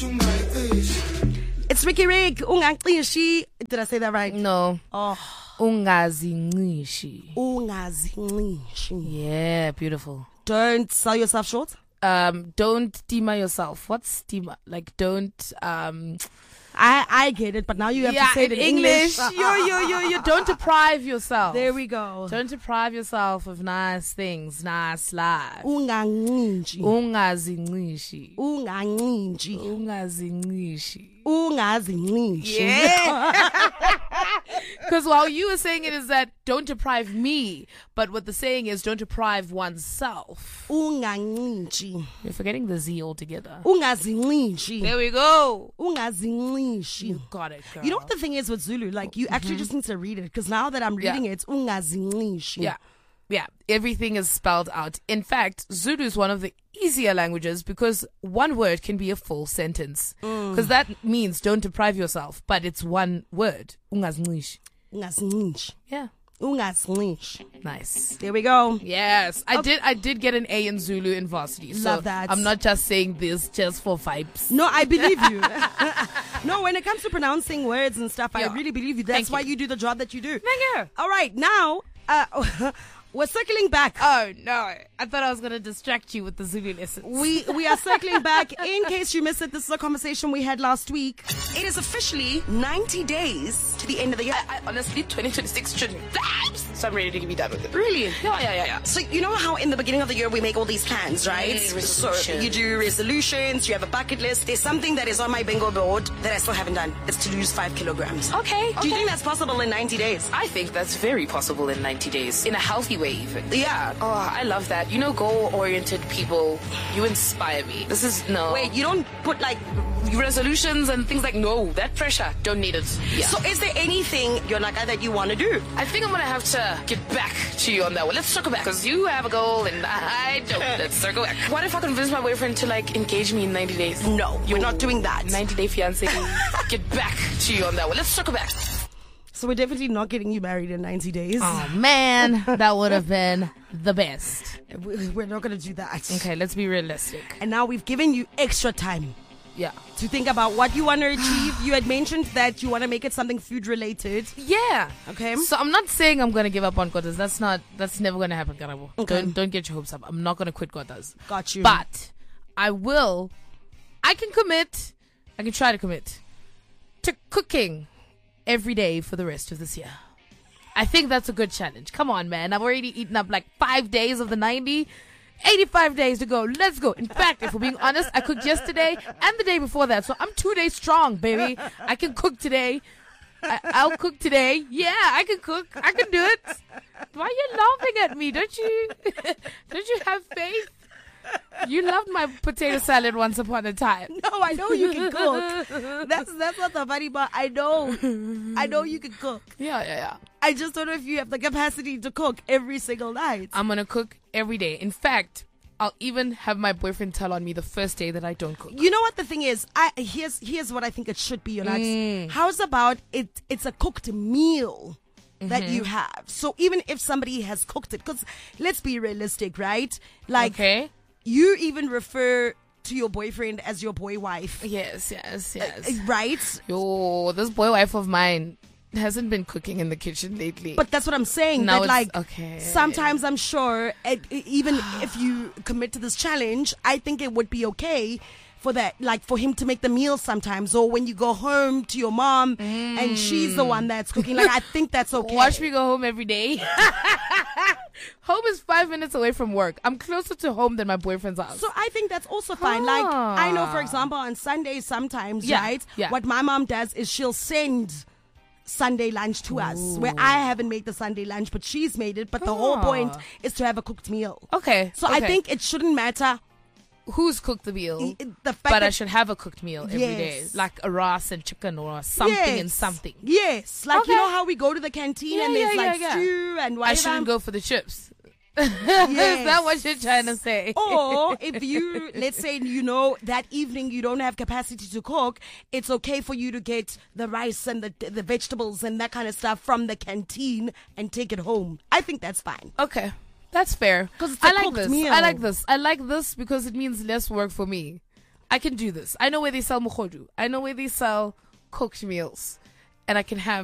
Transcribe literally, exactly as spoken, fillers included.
It's Ricky Rick. Ungaqishi. Did I say that right? No. Oh. Ungazinqishi. Ungazinqishi. Yeah, beautiful. Don't sell yourself short. Um, don't steamer yourself. What's steamer? Like, don't um. I I get it, but now you have yeah, to say it in English. English. yo, yo, yo, yo. Don't deprive yourself. There we go. Don't deprive yourself of nice things, nice life. Unganqinji. Ungazinqishi. Unganqinji. Ungazinqishi. Ungazinqishi. Yeah. Because while you were saying it is that don't deprive me, but what the saying is don't deprive oneself. Unganqinji. You're forgetting the Z altogether. Ungazinqishi. There we go. Ungazinqishi. You got it, girl. You know what the thing is with Zulu? Like, you actually mm-hmm. just need to read it, because now that I'm reading yeah. it, it's ungazinqishi. Yeah. Yeah. Everything is spelled out. In fact, Zulu is one of the easier languages because one word can be a full sentence. Because mm. that means don't deprive yourself, but it's one word. Ungazinqishi. Ungazinqishi. Yeah. Ungazinqishi. Nice. There we go. Yes. I okay. did I did get an A in Zulu in varsity. So Love that. I'm not just saying this just for vibes. No, I believe you. No, when it comes to pronouncing words and stuff, yeah. I really believe you. That's Thank why you. you do the job that you do. Thank you. All right, now uh, we're circling back. Oh no! I thought I was gonna distract you with the Zulu lessons. We we are circling back. In case you missed it, this is a conversation we had last week. It is officially ninety days to the end of the year. I, I honestly, twenty twenty-six should vibes. So I'm ready to be done with it. Really? Yeah, yeah, yeah, yeah. So you know how in the beginning of the year we make all these plans, right? Mm, so you do resolutions, you have a bucket list. There's something that is on my bingo board that I still haven't done. It's to lose five kilograms. Okay. Do okay. you think that's possible in ninety days? I think that's very possible in ninety days. In a healthy way, even. Yeah. Oh, I love that. You know, goal-oriented people, you inspire me. This is, no. Wait, you don't put like resolutions and things like, no, that pressure, don't need it. Yeah. So is there anything, Yolaka, that you want to do? I think I'm going to have to get back to you on that one. Let's circle back, because you have a goal and I don't. Let's circle back. What if I convince my boyfriend to like engage me in ninety days? No, you're not doing that. ninety day fiance. Get back to you on that one. Let's circle back. So we're definitely not getting you married in ninety days. Oh man, that would have been the best. We're not going to do that. Okay, let's be realistic. And now we've given you extra time. Yeah. To think about what you want to achieve. You had mentioned that you want to make it something food related. Yeah. Okay. So I'm not saying I'm gonna give up on Gotas. That's not that's never gonna happen, Karabo. Okay. Don't don't get your hopes up. I'm not gonna quit Gotas. Got you. But I will I can commit I can try to commit to cooking every day for the rest of this year. I think that's a good challenge. Come on, man. I've already eaten up like five days of the ninety. eighty-five days to go. Let's go. In fact, if we're being honest, I cooked yesterday and the day before that. So I'm two days strong, baby. I can cook today. I, I'll cook today. Yeah, I can cook. I can do it. Why are you laughing at me? Don't you, don't you have faith? You loved my potato salad once upon a time. No, I know you can cook. That's that's not the funny part. I know. I know you can cook. Yeah, yeah, yeah. I just don't know if you have the capacity to cook every single night. I'm going to cook every day. In fact, I'll even have my boyfriend tell on me the first day that I don't cook. You know what the thing is? I here's here's what I think it should be, Yonax. Mm. How's about it? It's a cooked meal that Mm-hmm. you have. So even if somebody has cooked it, because let's be realistic, right? Like, okay. You even refer to your boyfriend as your boy wife. Yes, yes, yes. Uh, right? Yo, this boy wife of mine hasn't been cooking in the kitchen lately. But that's what I'm saying. Now that like, okay. Sometimes I'm sure, it, even if you commit to this challenge, I think it would be okay for that, like for him to make the meals sometimes, or when you go home to your mom mm. and she's the one that's cooking. Like, I think that's okay. Watch me go home every day. Home is five minutes away from work. I'm closer to home than my boyfriend's house. So I think that's also fine. Like, I know, for example, on Sundays sometimes, yeah. right? Yeah. What my mom does is she'll send Sunday lunch to Ooh. us, where I haven't made the Sunday lunch, but she's made it. But the oh. whole point is to have a cooked meal. Okay. So okay. I think it shouldn't matter who's cooked the meal, the fact but I should have a cooked meal every yes. day, like a rice and chicken or something yes. and something. Yes, like okay. you know how we go to the canteen yeah, and there's yeah, like yeah, stew yeah. and whatever. I shouldn't go for the chips. Yes. Is that what you're trying to say? Or if you, let's say, you know, that evening you don't have capacity to cook, it's okay for you to get the rice and the the vegetables and that kind of stuff from the canteen and take it home. I think that's fine. Okay. That's fair. Because I like this. Meal. I like this. I like this because it means less work for me. I can do this. I know where they sell mochodu. I know where they sell cooked meals. And I can have